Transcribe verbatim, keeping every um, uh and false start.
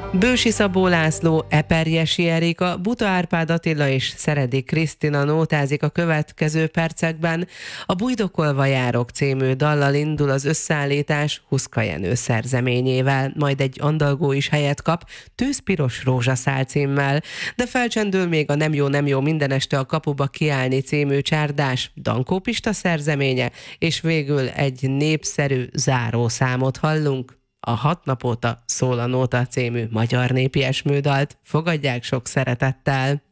Bősi Szabó László, Eperjesi Erika, Buta Árpád Attila és Szeredi Krisztina nótázik a következő percekben. A Bújdokolva járok című dallal indul az összeállítás Huszka Jenő szerzeményével, majd egy andalgó is helyet kap Tűzpiros rózsaszál címmel, de felcsendül még a Nem jó, nem jó minden este a kapuba kiállni című csárdás Dankó Pista szerzeménye, és végül egy népszerű zárószámot hallunk. A Hat nap óta szól a nóta című magyar népi esmődalt fogadják sok szeretettel.